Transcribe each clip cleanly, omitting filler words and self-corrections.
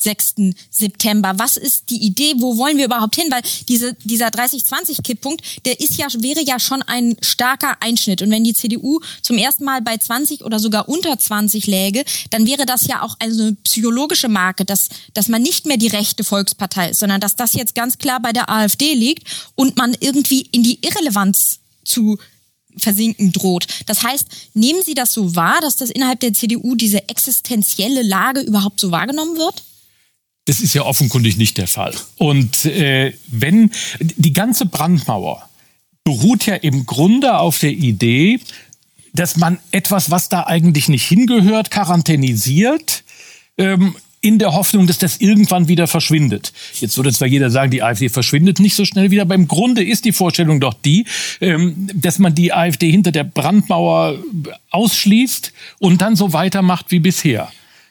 6. September? Was ist die Idee? Wo wollen wir überhaupt hin? Weil dieser 30-20-Kipppunkt, wäre ja schon ein starker Einschnitt. Und wenn die CDU zum ersten Mal bei 20 oder sogar unter 20 läge, dann wäre das ja auch eine psychologische Marke, dass man nicht mehr die rechte Volkspartei ist, sondern dass das jetzt ganz klar bei der AfD liegt und man irgendwie in die Irrelevanz zu versinken droht. Das heißt, nehmen Sie das so wahr, dass das innerhalb der CDU diese existenzielle Lage überhaupt so wahrgenommen wird? Das ist ja offenkundig nicht der Fall. Und wenn die ganze Brandmauer beruht ja im Grunde auf der Idee, dass man etwas, was da eigentlich nicht hingehört, quarantänisiert, in der Hoffnung, dass das irgendwann wieder verschwindet. Jetzt würde zwar jeder sagen, die AfD verschwindet nicht so schnell wieder, aber im Grunde ist die Vorstellung doch die, dass man die AfD hinter der Brandmauer ausschließt und dann so weitermacht wie bisher.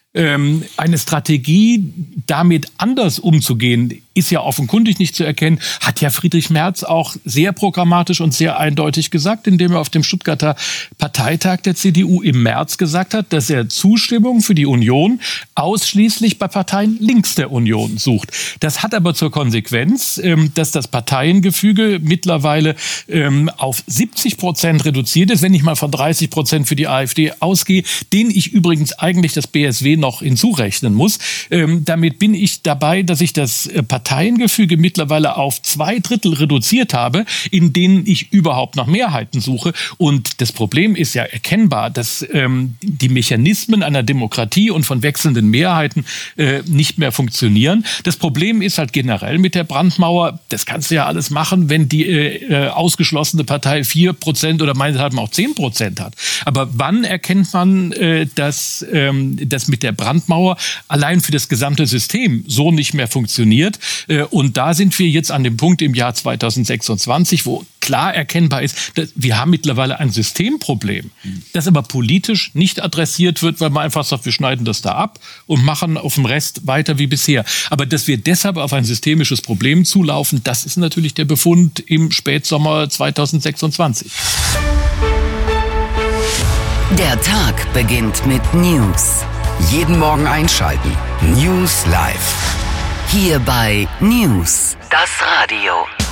Eine Strategie, damit anders umzugehen, ist ja offenkundig nicht zu erkennen, hat ja Friedrich Merz auch sehr programmatisch und sehr eindeutig gesagt, indem er auf dem Stuttgarter Parteitag der CDU im März gesagt hat, dass er Zustimmung für die Union ausschließlich bei Parteien links der Union sucht. Das hat aber zur Konsequenz, dass das Parteiengefüge mittlerweile auf 70% reduziert ist, wenn ich mal von 30% für die AfD ausgehe, denen ich übrigens eigentlich das BSW noch hinzurechnen muss. Damit bin ich dabei, dass ich das Parteiengefüge mittlerweile auf 2/3 reduziert habe, in denen ich überhaupt noch Mehrheiten suche. Und das Problem ist ja erkennbar, dass die Mechanismen einer Demokratie und von wechselnden Mehrheiten nicht mehr funktionieren. Das Problem ist halt generell mit der Brandmauer, das kannst du ja alles machen, wenn die ausgeschlossene Partei 4% oder meinethalben auch 10% hat. Aber wann erkennt man, dass das mit der Brandmauer allein für das gesamte System so nicht mehr funktioniert? Und da sind wir jetzt an dem Punkt im Jahr 2026, wo klar erkennbar ist, dass wir haben mittlerweile ein Systemproblem, das aber politisch nicht adressiert wird, weil man einfach sagt, wir schneiden das da ab und machen auf dem Rest weiter wie bisher. Aber dass wir deshalb auf ein systemisches Problem zulaufen, das ist natürlich der Befund im Spätsommer 2026. Der Tag beginnt mit News. Jeden Morgen einschalten. News Live. Hier bei News. Das Radio.